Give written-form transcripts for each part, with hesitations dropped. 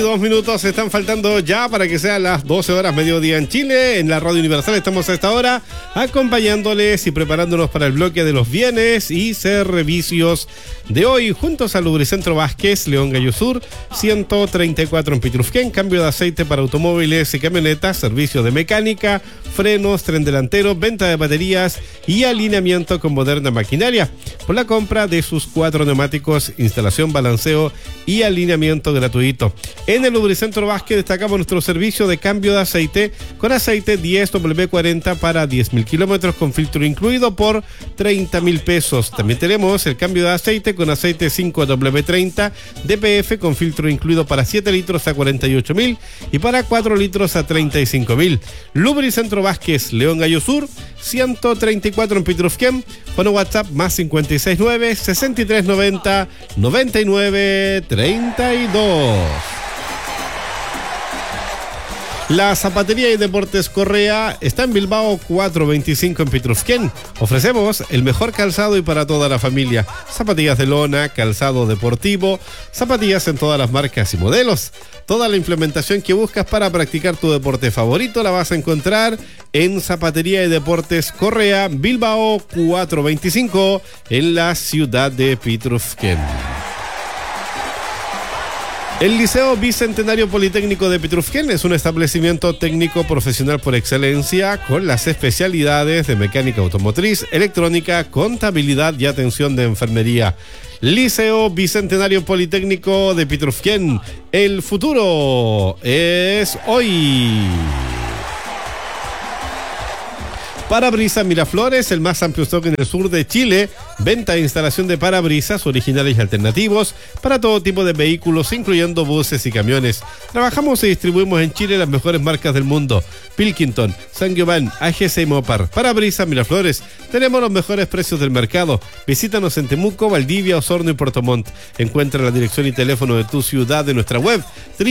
22 minutos están faltando ya para que sean las 12 horas mediodía en Chile. En la Radio Universal estamos a esta hora acompañándoles y preparándonos para el bloque de los bienes y servicios de hoy, juntos al Lubricentro Vázquez, León Gallo Sur, 134 en Pitrufquén, cambio de aceite para automóviles y camionetas, servicio de mecánica, frenos, tren delantero, venta de baterías y alineamiento con moderna maquinaria. Por la compra de sus 4 neumáticos, instalación, balanceo y alineamiento gratuito. En el Lubricentro Vázquez destacamos nuestro servicio de cambio de aceite con aceite 10W40 para 10.000 kilómetros con filtro incluido por 30.000 pesos. También tenemos el cambio de aceite con aceite 5W30 DPF con filtro incluido para 7 litros a 48.000 y para 4 litros a 35.000. Lubricentro Vázquez, León Gallo Sur, 134 en Pitrufquén, con WhatsApp más 569 6390 9932. La Zapatería y Deportes Correa está en Bilbao 425 en Pitrufquén. Ofrecemos el mejor calzado y para toda la familia. Zapatillas de lona, calzado deportivo, zapatillas en todas las marcas y modelos. Toda la implementación que buscas para practicar tu deporte favorito la vas a encontrar en Zapatería y Deportes Correa, Bilbao 425 en la ciudad de Pitrufquén. El Liceo Bicentenario Politécnico de Pitrufquén es un establecimiento técnico profesional por excelencia con las especialidades de mecánica automotriz, electrónica, contabilidad y atención de enfermería. Liceo Bicentenario Politécnico de Pitrufquén, el futuro es hoy. Parabrisas Miraflores, el más amplio stock en el sur de Chile. Venta e instalación de parabrisas originales y alternativos para todo tipo de vehículos, incluyendo buses y camiones. Trabajamos y distribuimos en Chile las mejores marcas del mundo: Pilkington, Saint-Gobain, AGC y Mopar. Parabrisas Miraflores, tenemos los mejores precios del mercado. Visítanos en Temuco, Valdivia, Osorno y Puerto Montt. Encuentra la dirección y teléfono de tu ciudad en nuestra web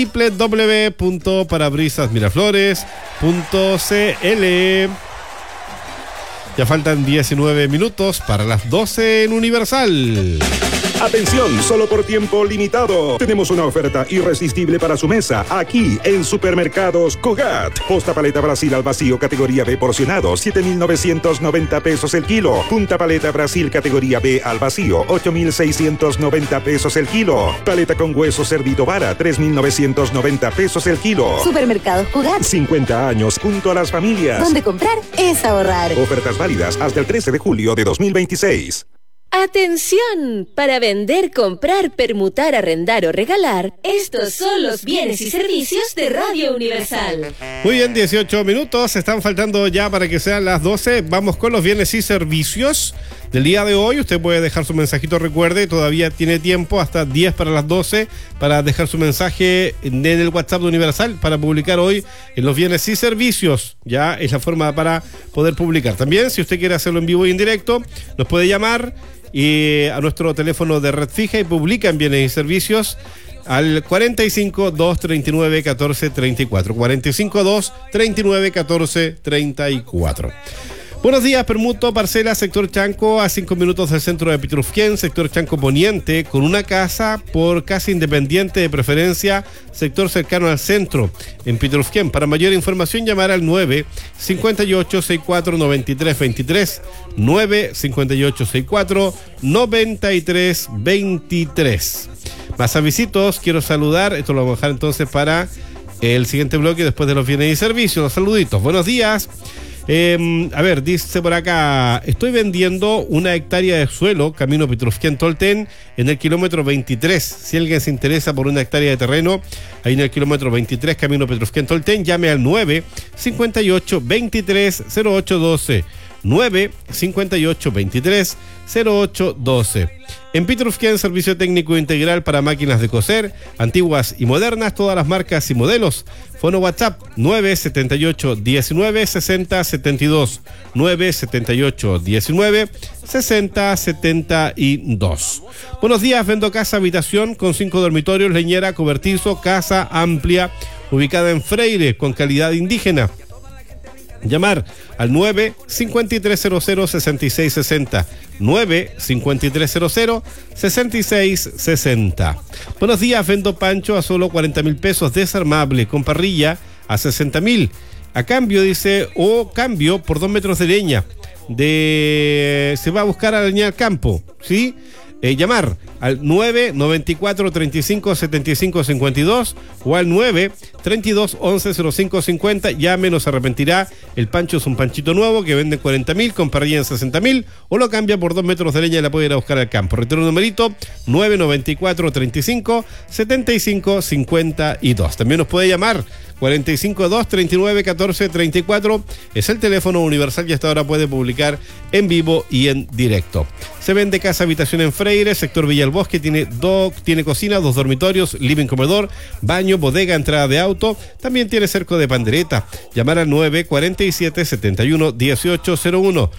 www.parabrisasmiraflores.cl. Ya faltan 19 minutos para las 12 en Universal. Atención, solo por tiempo limitado. Tenemos una oferta irresistible para su mesa aquí en Supermercados Cugat. Posta paleta Brasil al vacío categoría B porcionado, 7.990 pesos el kilo. Punta paleta Brasil categoría B al vacío, 8.690 pesos el kilo. Paleta con hueso cerdito vara, 3.990 pesos el kilo. Supermercados Cugat. 50 años junto a las familias. Donde comprar es ahorrar. Ofertas válidas hasta el 13 de julio de 2026. ¡Atención! Para vender, comprar, permutar, arrendar o regalar, estos son los bienes y servicios de Radio Universal. Muy bien, 18 minutos, están faltando ya para que sean las 12. Vamos con los bienes y servicios del día de hoy. Usted puede dejar su mensajito, recuerde, todavía tiene tiempo hasta 10 para las 12 para dejar su mensaje en el WhatsApp de Universal para publicar hoy en los bienes y servicios. Ya es la forma para poder publicar. También, si usted quiere hacerlo en vivo y en directo, nos puede llamar y a nuestro teléfono de red fija y publica en bienes y servicios al 45 239 14 34 45 239 14 34. Buenos días, permuto, parcela, sector Chanco, a 5 minutos del centro de Pitrufquén, sector Chanco Poniente, con una casa por casa independiente de preferencia, sector cercano al centro, en Pitrufquén. Para mayor información, llamar al 958-64-93-23, 958-64-93-23. Más avisitos, quiero saludar, esto lo vamos a dejar entonces para el siguiente bloque después de los bienes y servicios. Los saluditos, buenos días. A ver, dice por acá, estoy vendiendo 1 hectárea de suelo, camino Pitrufquén-Tolten, en el kilómetro 23. Si alguien se interesa por 1 hectárea de terreno, ahí en el kilómetro 23, camino Pitrufquén-Tolten, llame al 958-23-0812. 958-23-0812. En Pitrufquén, servicio técnico integral para máquinas de coser, antiguas y modernas, todas las marcas y modelos. Fono WhatsApp 978-19-60-72. 978-19-60-72. Buenos días, vendo casa habitación con 5 dormitorios, leñera, cobertizo, casa amplia, ubicada en Freire, con calidad indígena. Llamar al 9-5300-6660. 9-5300-6660. Buenos días, vendo pancho a solo 40.000 pesos, desarmable, con parrilla a 60.000. A cambio, dice, o cambio por 2 metros de leña. Se va a buscar a leñar campo, ¿sí? Llamar al 9-94-35-75-52 o al 9-32-11-05-50. Llame, no se arrepentirá. El pancho es un panchito nuevo que vende 40.000 con parrilla en 60.000, o lo cambia por 2 metros de leña y la puede ir a buscar al campo. Reitero el numerito: 9-94-35-75-52. También nos puede llamar 45-2-39-14-34. Es el teléfono universal y hasta ahora puede publicar en vivo y en directo. Se vende casa habitación en Freire, sector Villa del Bosque. Tiene cocina, 2 dormitorios, living, comedor, baño, bodega, entrada de auto. También tiene cerco de pandereta. Llamar al 947-71-1801.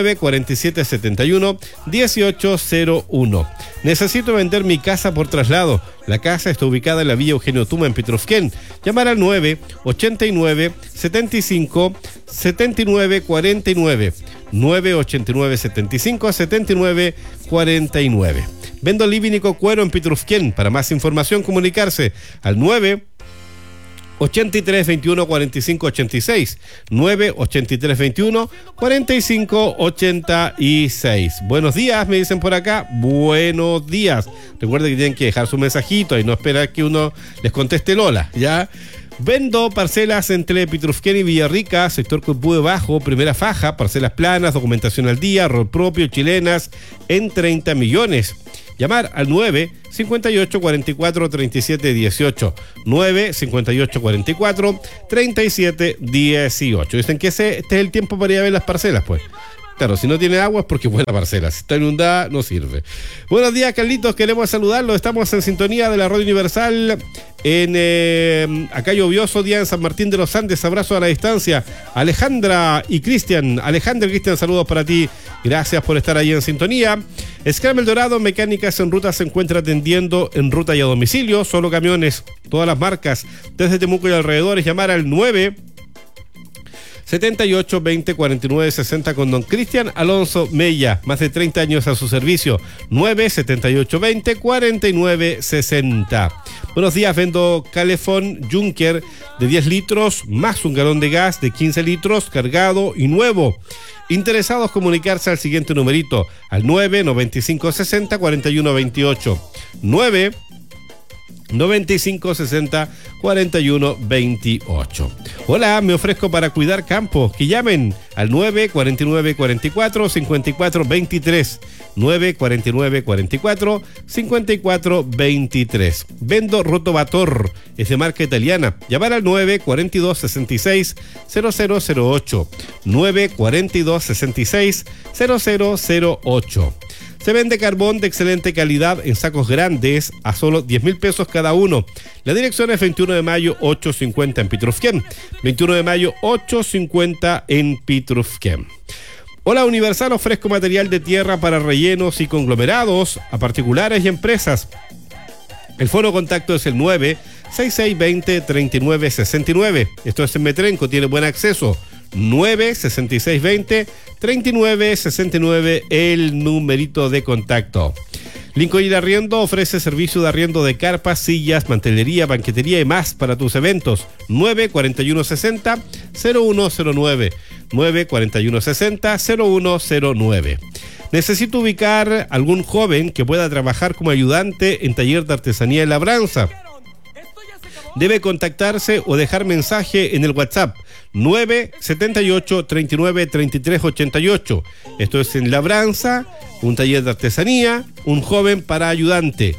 947-71-1801. Necesito vender mi casa por traslado. La casa está ubicada en la Villa Eugenio Tuma, en Pitrufquén. Llamar al 9-89-75-79-49. 9-89-75-79-49. Vendo living y cuero en Pitrufquén. Para más información, comunicarse al 9-83-21-45-86. 9-83-21-45-86. Buenos días, me dicen por acá. Buenos días. Recuerden que tienen que dejar su mensajito y no esperar que uno les conteste el hola, ¿ya? Vendo parcelas entre Pitrufquén y Villarrica, sector Coipúe Bajo, primera faja, parcelas planas, documentación al día, rol propio, chilenas, en 30 millones. Llamar al 9-58-44-37-18. 9-58-44-37-18. Dicen que este es el tiempo para ir a ver las parcelas, pues. Claro, si no tiene agua es porque es buena parcela. Si está inundada, no sirve. Buenos días, Carlitos. Queremos saludarlo. Estamos en sintonía de la Radio Universal. Acá lluvioso día en San Martín de los Andes. Abrazo a la distancia. Alejandra y Cristian. Alejandra y Cristian, saludos para ti. Gracias por estar ahí en sintonía. Scramble Dorado, mecánicas en ruta, se encuentra atendiendo en ruta y a domicilio. Solo camiones, todas las marcas, desde Temuco y alrededores. Llamar al 9-78-20-49-60 con don Cristian Alonso Mella, más de 30 años a su servicio. 9-78-20-49-60. Buenos días, vendo Calefón Junker de 10 litros más un galón de gas de 15 litros cargado y nuevo. Interesados, comunicarse al siguiente numerito, al 9-95-60-41-28. 9-95-60-41-28. Hola, me ofrezco para cuidar campo. Que llamen al 9-49-44-54-23. 9-49-44-54-23. Vendo Rotovator, es de marca italiana. Llamar al 9-42-66-0008. 9-42-66-0008. Se vende carbón de excelente calidad en sacos grandes a solo 10.000 pesos cada uno. La dirección es 21 de mayo 850 en Pitrufquén. 21 de mayo 850 en Pitrufquén. Hola, Universal, ofrezco material de tierra para rellenos y conglomerados a particulares y empresas. El fono contacto es el 9-6620-3969. Esto es en Metrenco, tiene buen acceso. 9-6620-3969, el numerito de contacto. Lincoln Arriendo ofrece servicio de arriendo de carpas, sillas, mantelería, banquetería y más para tus eventos. 9-4160-0109. 9-4160-0109. Necesito ubicar algún joven que pueda trabajar como ayudante en taller de artesanía y labranza. Debe contactarse o dejar mensaje en el WhatsApp 978-39-3388. Esto es en labranza, un taller de artesanía, un joven para ayudante.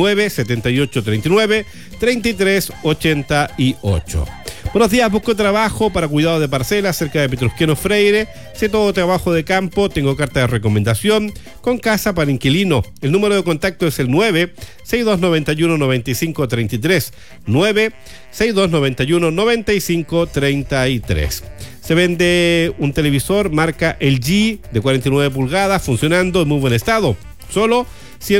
978-39-3388. Buenos días, busco trabajo para cuidado de parcelas cerca de Pitrufquén Freire. Sé todo trabajo de campo, tengo carta de recomendación con casa para inquilino. El número de contacto es el 9-6291-9533. 9-6291-9533. Se vende un televisor marca LG de 49 pulgadas, funcionando en muy buen estado. Solo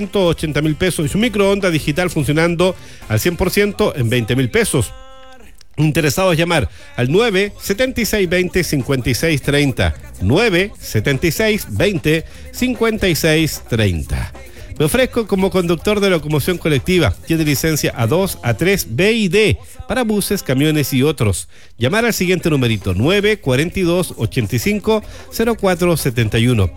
180.000 pesos y su microondas digital funcionando al 100% en 20.000 pesos. Interesados llamar al 97620-5630. 97620-5630. Me ofrezco como conductor de locomoción colectiva. Tiene licencia A2, A3, B y D para buses, camiones y otros. Llamar al siguiente numerito: 942-85-0471.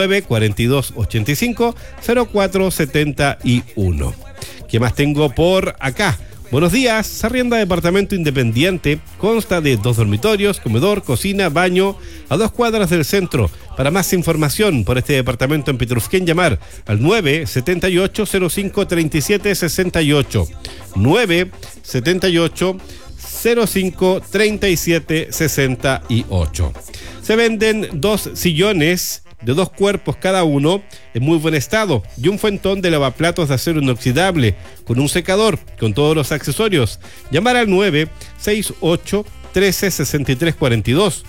942-85-0471. ¿Qué más tengo por acá? Buenos días, se arrienda departamento independiente, consta de 2 dormitorios, comedor, cocina, baño, a 2 cuadras del centro. Para más información por este departamento en Petrufquén, llamar al 978-05-3768. 978-05-3768. Se venden 2 sillones de 2 cuerpos cada uno en muy buen estado y un fuentón de lavaplatos de acero inoxidable con un secador con todos los accesorios. Llamar al 968-13-6342.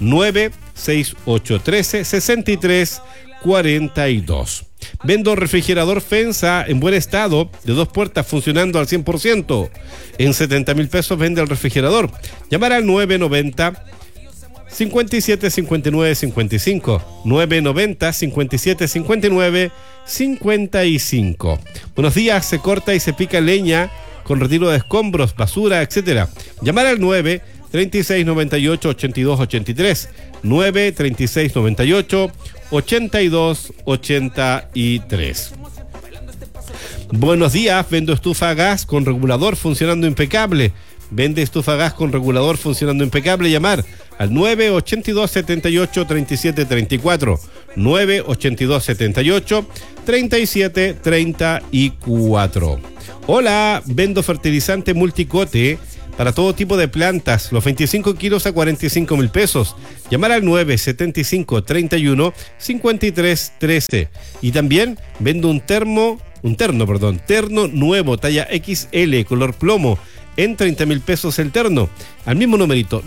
968-13-6342. Vendo refrigerador FENSA en buen estado de 2 puertas funcionando al 100%. En 70,000 pesos vende el refrigerador. Llamar al 990 57 59 55. 990 57 59 55. Buenos días, se corta y se pica leña con retiro de escombros, basura, etcétera. Llamar al 9 36 98 82 83. 9 36 98 82 83. Buenos días, vendo estufa a gas con regulador funcionando impecable. Vende estufa a gas con regulador funcionando impecable. Llamar al 982 78 37 34. 982 78 37 34. Hola, vendo fertilizante multicote para todo tipo de plantas, los 25 kilos a 45,000 pesos. Llamar al 975 31 53 13. Y también vendo terno nuevo, talla XL, color plomo, en 30,000 pesos el terno. Al mismo numerito,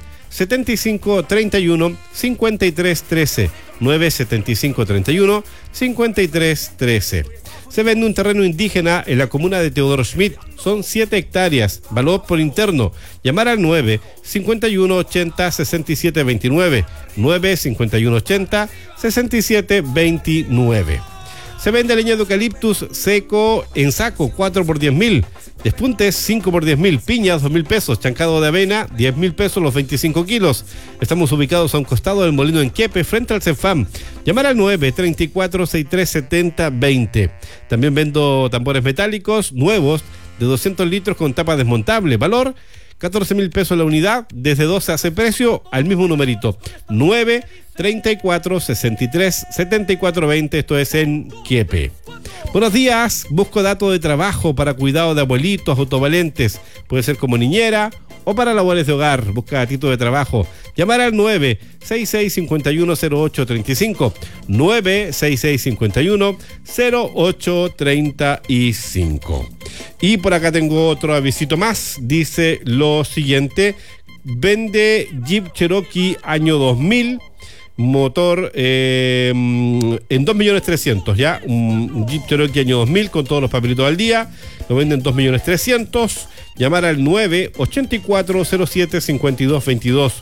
975 31 53 13. 975 31 53 13. Se vende un terreno indígena en la comuna de Teodoro Schmidt. Son 7 hectáreas, valor por interno. Llamar al 9 51 80 67 29. 9 51 80 67 29. Se vende leña de eucaliptus seco en saco, 4 por 10,000. Despuntes, 5 por 10,000. Piñas, 2,000 pesos. Chancado de avena, 10,000 pesos los 25 kilos. Estamos ubicados a un costado del molino en Quiepe, frente al CEFAM. Llamar al 9 34 63 70 20. También vendo tambores metálicos nuevos de 200 litros con tapa desmontable. Valor 14,000 pesos la unidad. Desde 12 hace precio al mismo numerito. 9 34 63 74 20. Esto es en Quiepe. Buenos días, busco datos de trabajo para cuidado de abuelitos, autovalentes. Puede ser como niñera o para labores de hogar. Busca datito de trabajo. Llamar al 966 51 08 35. 966 51 08 35. Y por acá tengo otro avisito más. Dice lo siguiente: vende Jeep Cherokee año 2000. Motor en 2.300.000, ya un Jeep Cherokee año 2000 con todos los papelitos al día. Lo venden 2.300.000. Llamar al 984 07 52 22.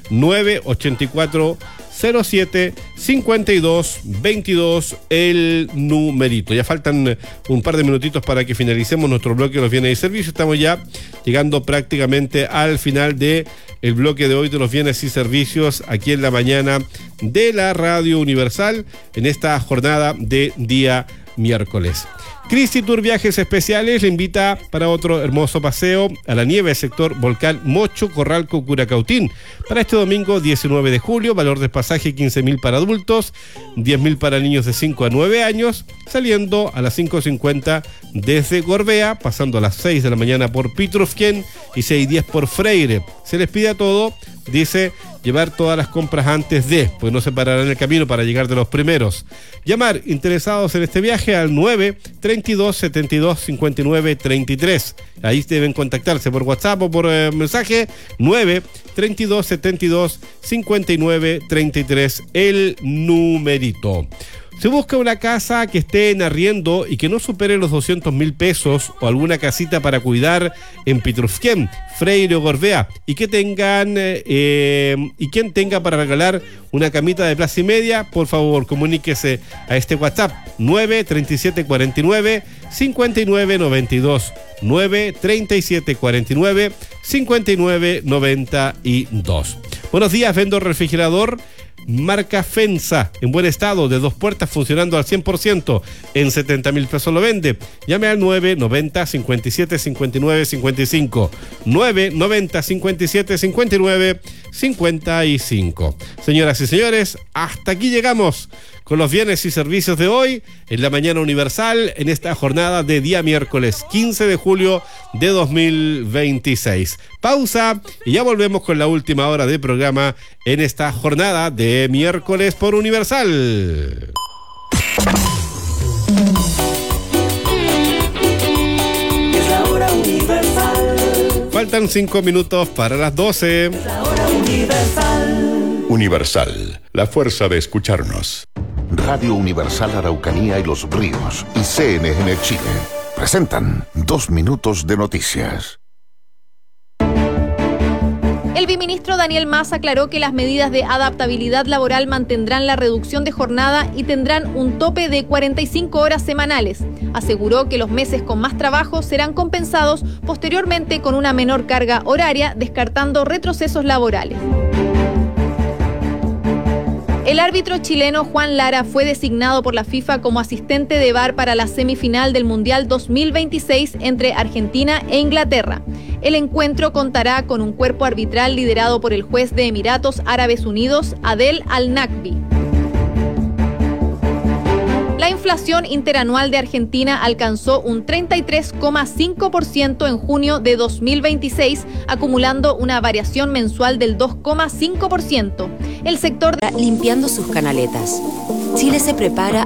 984 07 52 22 el numerito. Ya faltan un par de minutitos para que finalicemos nuestro bloque de los bienes y servicios. Estamos ya llegando prácticamente al final de el bloque de hoy de los bienes y servicios aquí en la mañana de la Radio Universal en esta jornada de día miércoles. Cristi Tour Viajes Especiales le invita para otro hermoso paseo a la nieve, sector Volcán Mocho, Corralco, Curacautín, para este domingo 19 de julio, valor de pasaje 15,000 para adultos, 10,000 para niños de 5 a 9 años, saliendo a las 5:50 desde Gorbea, pasando a las 6 de la mañana por Petrufquén y 6:10 por Freire. Se les pide a todo, dice, llevar todas las compras antes de, pues no se pararán el camino para llegar de los primeros. Llamar interesados en este viaje al 9 32 72 59 33. Ahí deben contactarse por WhatsApp o por mensaje. 9 32 72 59 33 el numerito. Se busca una casa que esté en arriendo y que no supere los 200.000 pesos o alguna casita para cuidar en Pitrufquén, Freire o Gorbea y que tengan y quien tenga para regalar una camita de plaza y media, por favor comuníquese a este WhatsApp 93749 5992 93749 5992. Buenos días, vendo refrigerador marca FENSA, en buen estado, de 2 puertas, funcionando al 100%, en 70.000 pesos lo vende. Llame al 990 57 59 55, 990 57 59 55. Señoras y señores, hasta aquí llegamos con los bienes y servicios de hoy, en la Mañana Universal, en esta jornada de día miércoles 15 de julio de 2026. Pausa y ya volvemos con la última hora de programa en esta jornada de miércoles por Universal. Es la hora universal. Faltan 5 minutos para las 12. Es la hora universal. Universal, la fuerza de escucharnos. Radio Universal Araucanía y Los Ríos y CNN Chile presentan 2 minutos de noticias. El viceministro Daniel Mas aclaró que las medidas de adaptabilidad laboral mantendrán la reducción de jornada y tendrán un tope de 45 horas semanales. Aseguró que los meses con más trabajo serán compensados posteriormente con una menor carga horaria, descartando retrocesos laborales. El árbitro chileno Juan Lara fue designado por la FIFA como asistente de VAR para la semifinal del Mundial 2026 entre Argentina e Inglaterra. El encuentro contará con un cuerpo arbitral liderado por el juez de Emiratos Árabes Unidos, Adel Al-Nakbi. La inflación interanual de Argentina alcanzó un 33,5% en junio de 2026, acumulando una variación mensual del 2,5%. El sector Limpiando sus canaletas. Chile se prepara